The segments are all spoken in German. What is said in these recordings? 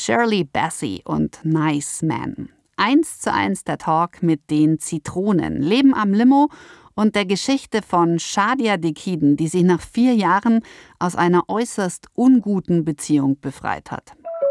Shirley Bassey und Nice Men. 1:1 der Talk mit den Zitronen, Leben am Limo und der Geschichte von Shadia Dekiden, die sich nach 4 Jahren aus einer äußerst unguten Beziehung befreit hat.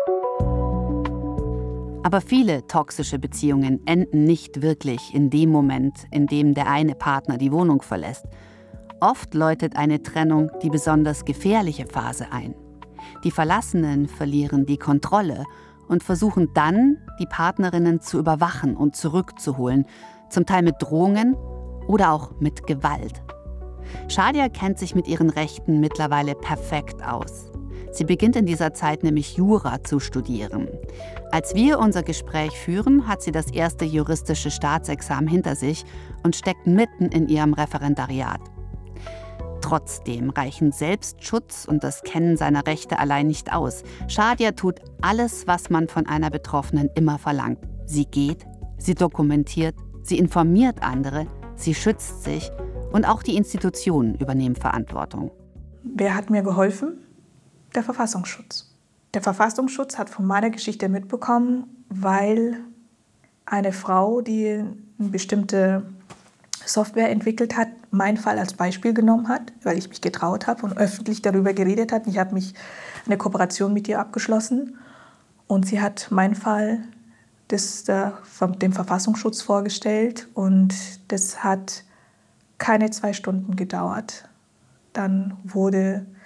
Aber viele toxische Beziehungen enden nicht wirklich in dem Moment, in dem der eine Partner die Wohnung verlässt. Oft läutet eine Trennung die besonders gefährliche Phase ein. Die Verlassenen verlieren die Kontrolle und versuchen dann, die Partnerinnen zu überwachen und zurückzuholen, zum Teil mit Drohungen oder auch mit Gewalt. Shadia kennt sich mit ihren Rechten mittlerweile perfekt aus. Sie beginnt in dieser Zeit nämlich Jura zu studieren. Als wir unser Gespräch führen, hat sie das erste juristische Staatsexamen hinter sich und steckt mitten in ihrem Referendariat. Trotzdem reichen Selbstschutz und das Kennen seiner Rechte allein nicht aus. Shadia tut alles, was man von einer Betroffenen immer verlangt. Sie geht, sie dokumentiert, sie informiert andere, sie schützt sich und auch die Institutionen übernehmen Verantwortung. Wer hat mir geholfen? Der Verfassungsschutz. Der Verfassungsschutz hat von meiner Geschichte mitbekommen, weil eine Frau, die eine bestimmte Software entwickelt hat, meinen Fall als Beispiel genommen hat, weil ich mich getraut habe und öffentlich darüber geredet hat. Ich habe eine Kooperation mit ihr abgeschlossen und sie hat meinen Fall dem Verfassungsschutz vorgestellt und das hat keine 2 Stunden gedauert. Dann wurde